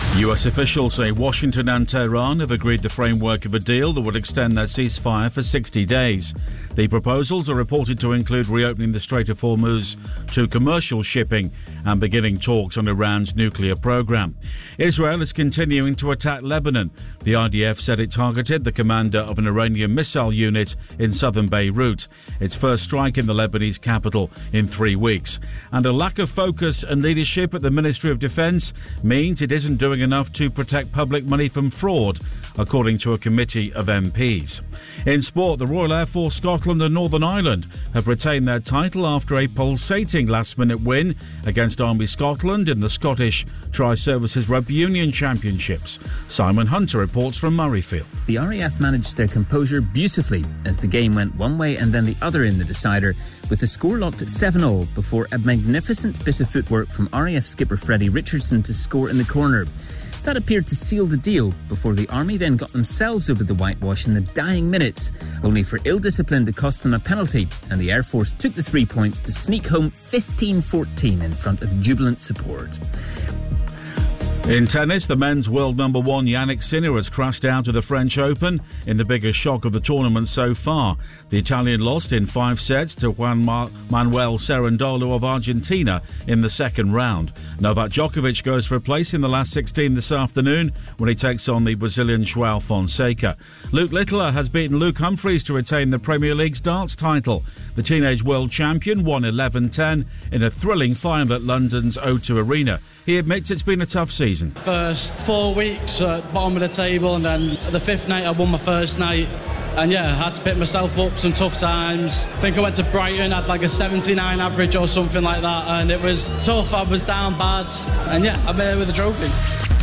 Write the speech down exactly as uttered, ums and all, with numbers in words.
U S officials say Washington and Tehran have agreed the framework of a deal that would extend their ceasefire for sixty days. The proposals are reported to include reopening the Strait of Hormuz to commercial shipping and beginning talks on Iran's nuclear program. Israel is continuing to attack Lebanon. The I D F said it targeted the commander of an Iranian missile unit in southern Beirut, its first strike in the Lebanese capital in three weeks. And a lack of focus and leadership at the Ministry of Defence means it isn't doing enough to protect public money from fraud, according to a committee of M Ps. In sport, the Royal Air Force Scotland and Northern Ireland have retained their title after a pulsating last-minute win against Army Scotland in the Scottish Tri-Services Rugby Union Championships. Simon Hunter reports from Murrayfield. The R A F managed their composure beautifully as the game went one way and then the other in the decider, with the score locked at seven all before a magnificent bit of footwork from R A F skipper Freddie Richardson to score in the corner. That appeared to seal the deal before the Army then got themselves over the whitewash in the dying minutes, only for ill discipline to cost them a penalty, and the Air Force took the three points to sneak home fifteen fourteen in front of jubilant support. In tennis, the men's world number one Yannick Sinner has crashed out of the French Open in the biggest shock of the tournament so far. The Italian lost in five sets to Juan Manuel Cerundolo of Argentina in the second round. Novak Djokovic goes for a place in the last sixteen this afternoon when he takes on the Brazilian João Fonseca. Luke Littler has beaten Luke Humphries to retain the Premier League's darts title. The teenage world champion won eleven ten in a thrilling final at London's O two Arena. He admits it's been a tough season. First four weeks at bottom of the table, and then the fifth night I won my first night. And yeah, I had to pick myself up some tough times. I think I went to Brighton, had like a seventy-nine average or something like that, and it was tough. I was down bad, and yeah, I'm here with a trophy.